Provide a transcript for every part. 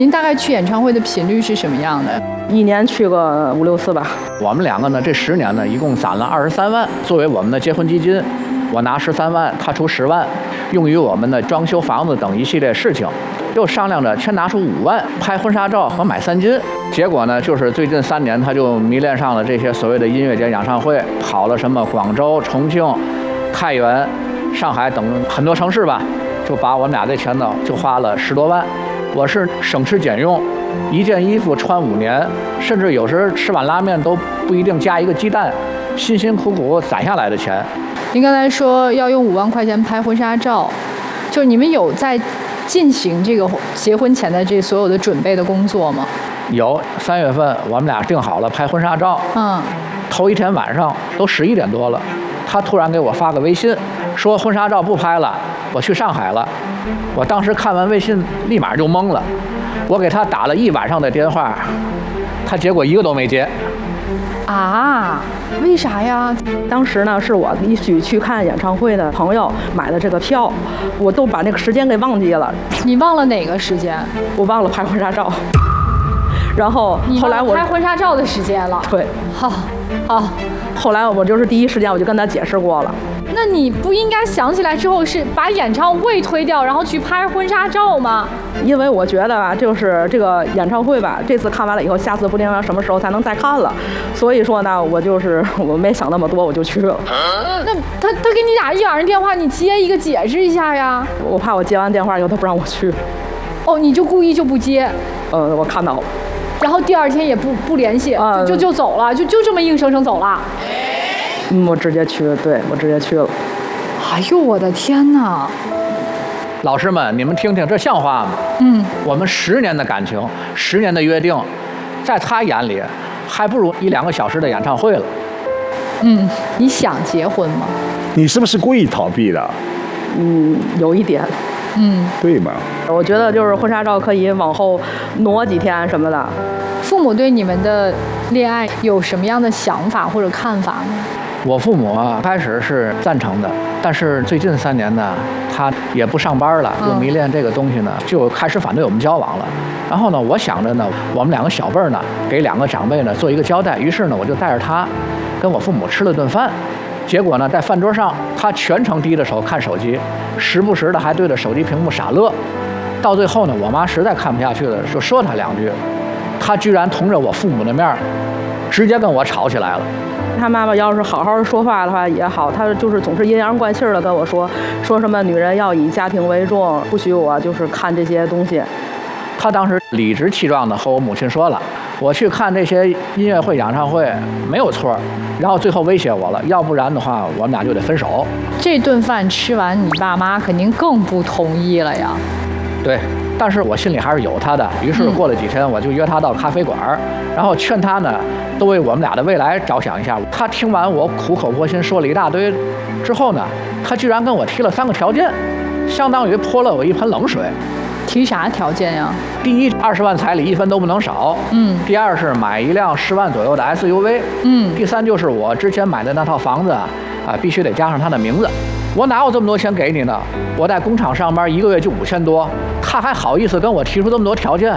您大概去演唱会的频率是什么样的？ 一年去个5、6次吧。 我们两个呢，这10年呢，一共攒了23万，作为我们的结婚基金，我拿13万，他出10万，用于我们的装修房子等一系列事情。又商量着先拿出5万拍婚纱照和买3金。结果呢，就是最近3年，他就迷恋上了这些所谓的音乐节演唱会，跑了什么广州、重庆、太原、上海等很多城市吧，就把我们俩这钱呢就花了10多万。我是省吃俭用，一件衣服穿5年，甚至有时吃碗拉面都不一定加一个鸡蛋，辛辛苦苦攒下来的钱。 您刚才说要用5万块钱拍婚纱照，就是你们有在进行这个结婚前的这所有的准备的工作吗？ 有，3月份我们俩定好了拍婚纱照。头一天晚上都11点多了，他突然给我发个微信，说婚纱照不拍了，我去上海了。我当时看完微信立马就懵了，我给他打了1晚上的电话，他结果一个都没接。 啊，为啥呀？ 当时呢，是我一起去看演唱会的朋友买的这个票，我都把那个时间给忘记了。 你忘了哪个时间？ 我忘了拍婚纱照。然后后来我拍婚纱照的时间了。 对， 好。 后来我就是第一时间我就跟他解释过了。 那你不应该想起来之后是把演唱会推掉，然后去拍婚纱照吗？ 因为我觉得吧，就是这个演唱会吧，这次看完了以后，下次不定要什么时候才能再看了。所以说呢，我没想那么多，我就去了。 那他给你打1晚上电话，你接一个解释一下呀。 我怕我接完电话以后他不让我去。 哦，你就故意就不接？ 我看到了。 然后第2天也不联系，就走了，就这么硬生生走了。 我直接去了，对，我直接去了。 哎呦，我的天哪！ 老师们，你们听听，这像话吗？我们10年的感情，10年的约定，在他眼里，还不如1、2个小时的演唱会了。 你想结婚吗？ 你是不是故意逃避的？ 有一点。 对吧？ 我觉得就是婚纱照可以往后挪几天什么的。 父母对你们的恋爱有什么样的想法或者看法呢？ 我父母开始是赞成的，但是最近3年呢，他也不上班了，又迷恋这个东西呢，就开始反对我们交往了。然后呢，我想着呢，我们2个小辈儿呢，给2个长辈呢做一个交代，于是呢，我就带着他跟我父母吃了顿饭。结果呢，在饭桌上，他全程低着手看手机，时不时的还对着手机屏幕傻乐。到最后呢，我妈实在看不下去了，就说他2句，他居然同着我父母的面，直接跟我吵起来了。 他妈妈要是好好说话的话也好，他就是总是阴阳怪气的跟我说什么女人要以家庭为重，不许我就是看这些东西。 他当时理直气壮的和我母亲说了，我去看这些音乐会、演唱会没有错，然后最后威胁我了，要不然的话我们俩就得分手。 这顿饭吃完，你爸妈肯定更不同意了呀。 对，但是我心里还是有他的。于是过了几天，我就约他到咖啡馆，然后劝他呢，都为我们俩的未来着想一下。他听完我苦口婆心说了一大堆之后呢，他居然跟我提了3个条件，相当于泼了我一盆冷水。 提啥条件呀？ 第一，20万彩礼1分都不能少。第2是买一辆10万左右的 SUV。第3就是我之前买的那套房子必须得加上他的名字。我哪有这么多钱给你呢？我在工厂上班1个月就5000多，他还好意思跟我提出这么多条件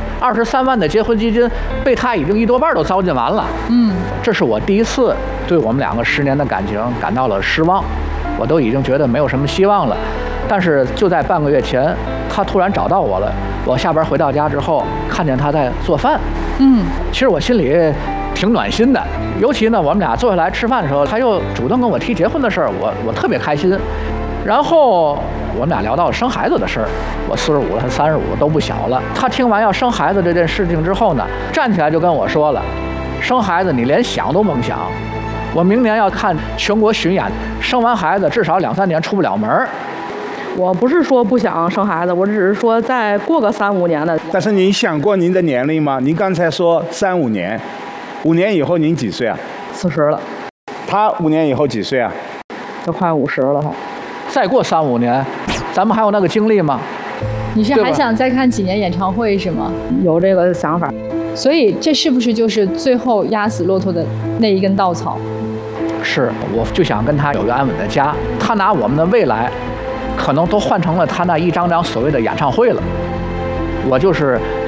？23万的结婚基金被他已经1多半都糟践完了。这是我第一次对我们2个10年的感情感到了失望，我都已经觉得没有什么希望了。但是就在半个月前，他突然找到我了。我下班回到家之后，看见他在做饭。其实我心里挺暖心的，尤其呢，我们俩坐下来吃饭的时候，他又主动跟我提结婚的事儿，我特别开心。然后我们俩聊到生孩子的事儿，我45了，他35都不小了。他听完要生孩子这件事情之后呢，站起来就跟我说了，生孩子你连想都甭想，我明年要看全国巡演，生完孩子至少2、3年出不了门。 我不是说不想生孩子，我只是说再过个3、5年的。 但是您想过您的年龄吗？您刚才说3、5年，5年以后您几岁啊 ？40了。 他5年以后几岁啊？ 都快50了。 再过3、5年，咱们还有那个精力吗？ 你是还想再看几年演唱会是吗？ 有这个想法。 所以这是不是就是最后压死骆驼的那一根稻草？ 是，我就想跟他有个安稳的家。他拿我们的未来可能都换成了他那一张张所谓的演唱会了。我就是